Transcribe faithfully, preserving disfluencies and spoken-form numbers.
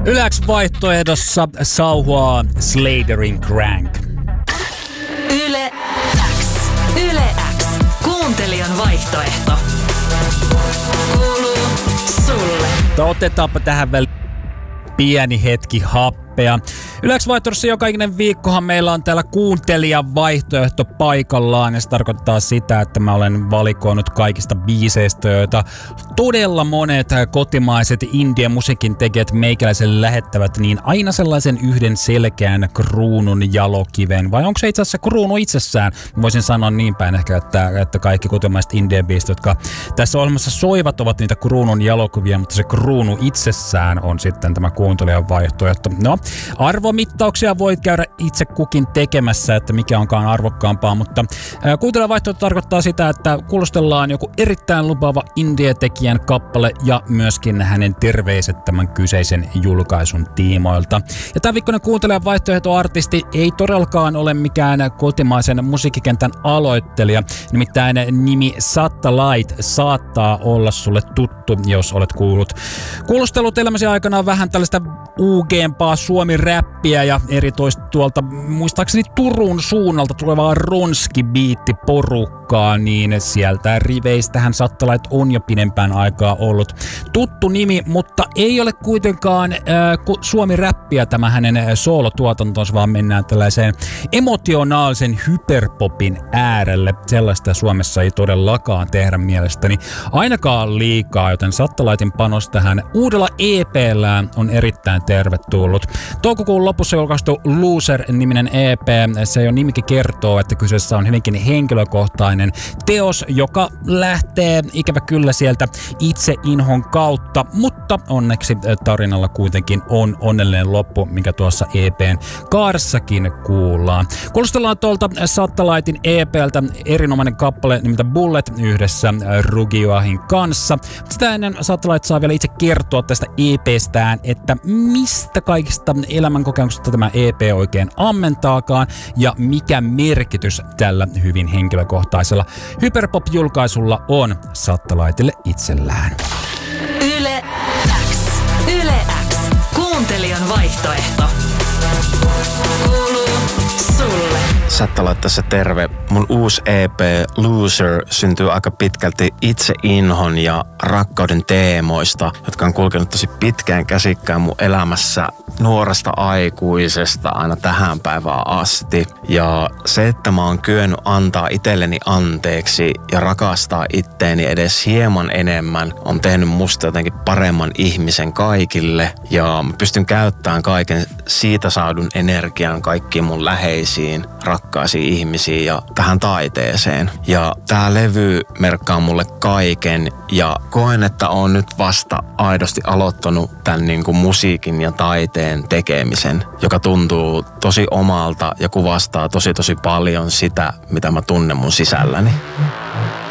Yläks vaihtoehdossa sauhuaa Slaterin Crank. Yle X. Yle X. Kuuntelijan vaihtoehto. Kuuluu sulle. Otetaanpa tähän vielä pieni hetki happea. Yleensä vaihtoehdossa joka ikinen viikkohan meillä on täällä kuuntelijan vaihtoehto paikallaan, ja se tarkoittaa sitä, että mä olen valikoinut kaikista biiseistä, joita todella monet kotimaiset indie musiikin tekijät meikäläiselle lähettävät, niin aina sellaisen yhden selkeän kruunun jalokiven, vai onko se itse asiassa kruunu itsessään? Voisin sanoa niin päin ehkä, että, että kaikki kotimaiset indie biisit, jotka tässä ohjelmassa soivat, ovat niitä kruunun jalokivia, mutta se kruunu itsessään on sitten tämä kuuntelijan vaihtoehto. No, arvomittauksia voit käydä itse kukin tekemässä, että mikä onkaan arvokkaampaa, mutta kuuntelijan vaihtoehto tarkoittaa sitä, että kuulostellaan joku erittäin lupaava indie-tekijän kappale ja myöskin hänen terveiset tämän kyseisen julkaisun tiimoilta. Ja tämän viikkoinen kuuntelijan vaihtoehtoartisti ei todellakaan ole mikään kotimaisen musiikkikentän aloittelija, nimittäin nimi Satellite saattaa olla sulle tuttu, jos olet kuullut. Kuulostellut elämäsi aikana vähän tällaista uugeempaa suomi-räppiä ja eritoisesti tuolta muistaakseni Turun suunnalta tulevaa ronski-biitti-porukkaa, niin sieltä riveistähän Satellite on jo pidempään aikaa ollut tuttu nimi, mutta ei ole kuitenkaan äh, suomi-räppiä tämä hänen soolotuotantonsa, vaan mennään tällaiseen emotionaalisen hyperpopin äärelle. Sellaista Suomessa ei todellakaan tehdä mielestäni ainakaan liikaa, joten Satellitein panos tähän uudella E P:llään on erittäin tervetullut. Toukokuun lopussa julkaistu Loser-niminen E P, se jo nimikin kertoo, että kyseessä on hyvinkin henkilökohtainen teos, joka lähtee ikävä kyllä sieltä itse inhon kautta, mutta onneksi tarinalla kuitenkin on onnellinen loppu, mikä tuossa E P:n kaarssakin kuullaan. Kuulostellaan tuolta Satellitein E P:ltä erinomainen kappale nimeltä Bullet yhdessä Rugioahin kanssa. Sitä ennen Satellite saa vielä itse kertoa tästä E P:stään, että mistä kaikista elämänkokemuksista tämä E P oikein ammentaakaan ja mikä merkitys tällä hyvin henkilökohtaisella hyperpop-julkaisulla on Satellitelle itsellään. Yle X. Yle X. Kuuntelijan vaihtoehto. Kuuluu sulle. Satellite tässä terve. Mun uusi E P Loser syntyy aika pitkälti itse inhon ja rakkauden teemoista, jotka on kulkenut tosi pitkään käsikkään mun elämässä nuoresta aikuisesta aina tähän päivään asti. Ja se, että mä oon kyennyt antaa itselleni anteeksi ja rakastaa itteeni edes hieman enemmän, on tehnyt musta jotenkin paremman ihmisen kaikille. Ja mä pystyn käyttämään kaiken siitä saadun energian kaikkiin mun läheisiin, rakkaisiin ihmisiin ja tähän taiteeseen. Ja tää levy merkkaa mulle kaiken ja koen, että oon nyt vasta aidosti aloittanut tämän niin kuin musiikin ja taiteen tekemisen, joka tuntuu tosi omalta ja kuvastaa tosi tosi paljon sitä, mitä mä tunnen mun sisälläni.